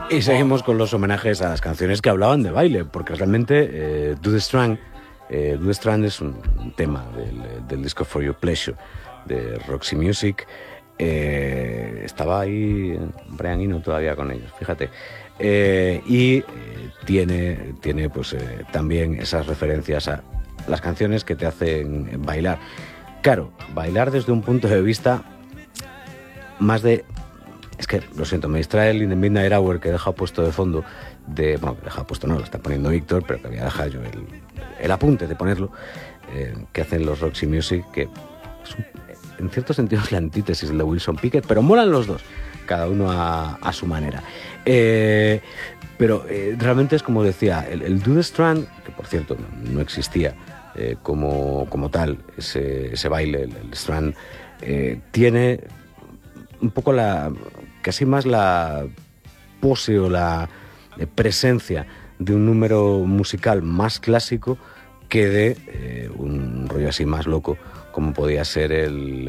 Y seguimos con los homenajes a las canciones que hablaban de baile, porque realmente Do the Strand es un tema del disco For Your Pleasure de Roxy Music. Estaba ahí Brian Eno todavía con ellos, fíjate. Tiene pues también esas referencias a las canciones que te hacen bailar. Claro, bailar desde un punto de vista más de... Es que, lo siento, me distrae el In the Midnight Hour que he dejado puesto de fondo, bueno, que he dejado puesto no, lo está poniendo Víctor, pero que había dejado yo el apunte de ponerlo, que hacen los Roxy Music, que es en cierto sentido es la antítesis de Wilson Pickett, pero molan los dos, cada uno a su manera. Pero realmente es como decía, el Do the Strand, que por cierto no existía como tal, ese baile, el Strand, tiene un poco casi más la pose o la presencia de un número musical más clásico que de un rollo así más loco como podía ser el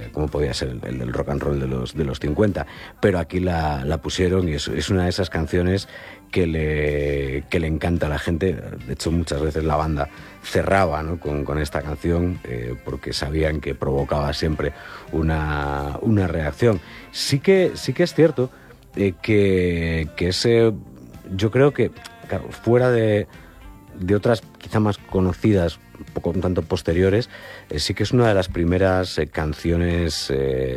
del rock and roll de los 50, pero aquí la pusieron y es una de esas canciones que le encanta a la gente. De hecho, muchas veces la banda cerraba, ¿no?, con esta canción porque sabían que provocaba siempre una reacción. Sí que es cierto que ese, yo creo que, claro, fuera de otras quizá más conocidas, un tanto posteriores, sí que es una de las primeras canciones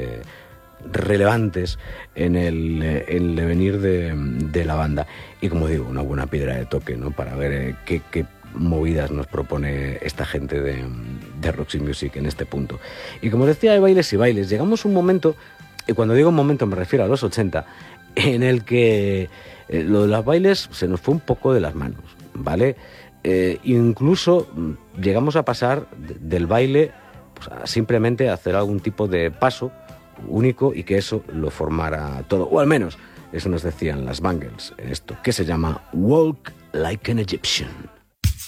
relevantes en el devenir de la banda. Y como digo, una buena piedra de toque, ¿no?, para ver qué movidas nos propone esta gente de Roxy Music en este punto. Y como decía, hay bailes y bailes. Llegamos a un momento, y cuando digo un momento me refiero a los 80, en el que lo de los bailes se nos fue un poco de las manos, ¿vale? Incluso llegamos a pasar del baile pues, a simplemente hacer algún tipo de paso único y que eso lo formara todo, o al menos eso nos decían las Bangles en esto que se llama Walk Like an Egyptian.